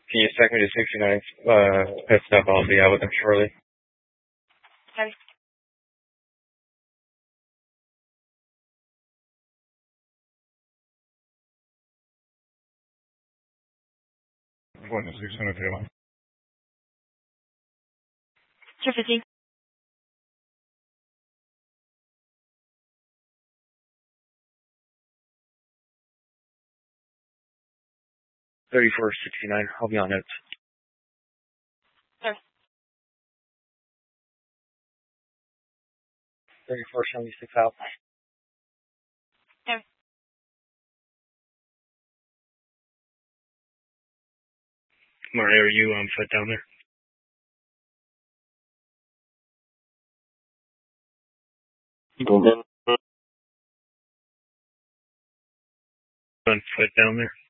Can you stack me to 69? Heads up, I'll be out with them shortly. Okay. Going to 600 line. 250. 3469. I'll be on it. Sir. 3476 out. Okay. Mario, are you foot down there? Golden. On foot down there?